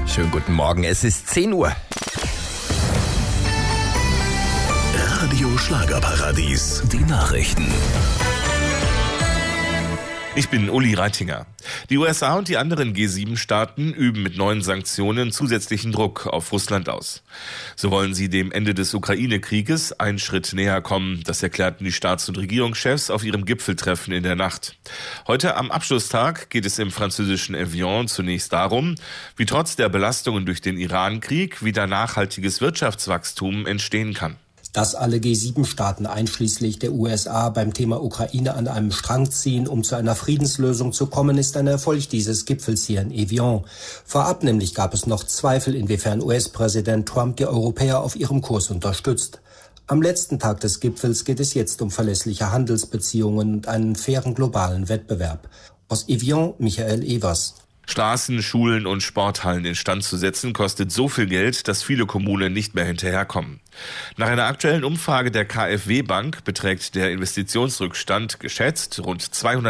Schönen guten Morgen, es ist 10 Uhr. Radio Schlagerparadies, die Nachrichten. Ich bin Uli Reitinger. Die USA und die anderen G7-Staaten üben mit neuen Sanktionen zusätzlichen Druck auf Russland aus. So wollen sie dem Ende des Ukraine-Krieges einen Schritt näher kommen. Das erklärten die Staats- und Regierungschefs auf ihrem Gipfeltreffen in der Nacht. Heute am Abschlusstag geht es im französischen Evian zunächst darum, wie trotz der Belastungen durch den Iran-Krieg wieder nachhaltiges Wirtschaftswachstum entstehen kann. Dass alle G7-Staaten einschließlich der USA beim Thema Ukraine an einem Strang ziehen, um zu einer Friedenslösung zu kommen, ist ein Erfolg dieses Gipfels hier in Evian. Vorab nämlich gab es noch Zweifel, inwiefern US-Präsident Trump die Europäer auf ihrem Kurs unterstützt. Am letzten Tag des Gipfels geht es jetzt um verlässliche Handelsbeziehungen und einen fairen globalen Wettbewerb. Aus Evian, Michael Evers. Straßen, Schulen und Sporthallen instand zu setzen, kostet so viel Geld, dass viele Kommunen nicht mehr hinterherkommen. Nach einer aktuellen Umfrage der KfW Bank beträgt der Investitionsrückstand geschätzt rund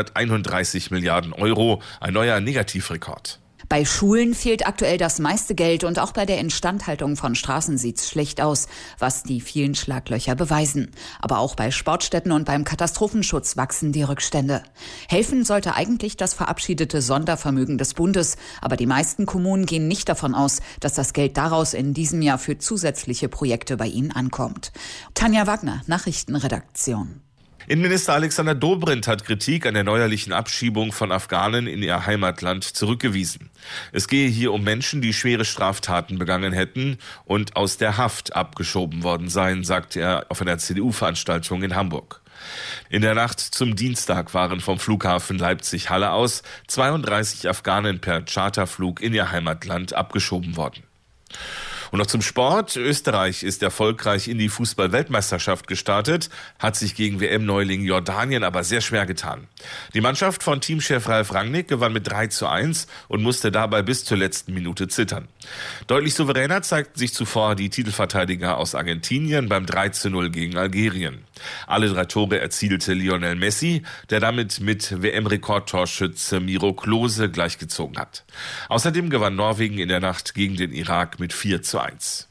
231 Milliarden Euro, ein neuer Negativrekord. Bei Schulen fehlt aktuell das meiste Geld und auch bei der Instandhaltung von Straßen sieht's schlecht aus, was die vielen Schlaglöcher beweisen. Aber auch bei Sportstätten und beim Katastrophenschutz wachsen die Rückstände. Helfen sollte eigentlich das verabschiedete Sondervermögen des Bundes, aber die meisten Kommunen gehen nicht davon aus, dass das Geld daraus in diesem Jahr für zusätzliche Projekte bei ihnen ankommt. Tanja Wagner, Nachrichtenredaktion. Innenminister Alexander Dobrindt hat Kritik an der neuerlichen Abschiebung von Afghanen in ihr Heimatland zurückgewiesen. Es gehe hier um Menschen, die schwere Straftaten begangen hätten und aus der Haft abgeschoben worden seien, sagte er auf einer CDU-Veranstaltung in Hamburg. In der Nacht zum Dienstag waren vom Flughafen Leipzig-Halle aus 32 Afghanen per Charterflug in ihr Heimatland abgeschoben worden. Und noch zum Sport. Österreich ist erfolgreich in die Fußball-Weltmeisterschaft gestartet, hat sich gegen WM-Neuling Jordanien aber sehr schwer getan. Die Mannschaft von Teamchef Ralf Rangnick gewann mit 3:1 und musste dabei bis zur letzten Minute zittern. Deutlich souveräner zeigten sich zuvor die Titelverteidiger aus Argentinien beim 3:0 gegen Algerien. Alle 3 Tore erzielte Lionel Messi, der damit mit WM-Rekordtorschütze Miro Klose gleichgezogen hat. Außerdem gewann Norwegen in der Nacht gegen den Irak mit 4:1.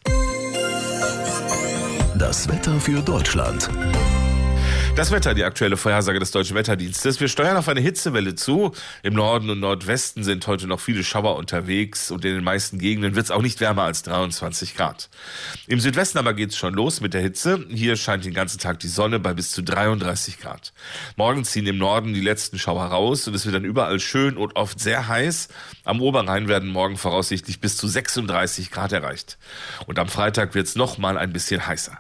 Das Wetter für Deutschland. Das Wetter, die aktuelle Vorhersage des Deutschen Wetterdienstes. Wir steuern auf eine Hitzewelle zu. Im Norden und Nordwesten sind heute noch viele Schauer unterwegs und in den meisten Gegenden wird es auch nicht wärmer als 23 Grad. Im Südwesten aber geht es schon los mit der Hitze. Hier scheint den ganzen Tag die Sonne bei bis zu 33 Grad. Morgen ziehen im Norden die letzten Schauer raus und es wird dann überall schön und oft sehr heiß. Am Oberrhein werden morgen voraussichtlich bis zu 36 Grad erreicht. Und am Freitag wird es noch mal ein bisschen heißer.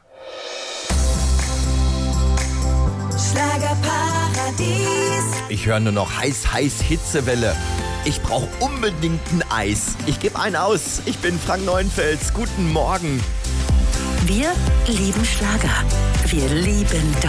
Schlagerparadies. Ich höre nur noch heiß, Hitzewelle. Ich brauche unbedingt ein Eis. Ich gebe einen aus. Ich bin Frank Neuenfels. Guten Morgen. Wir lieben Schlager. Wir lieben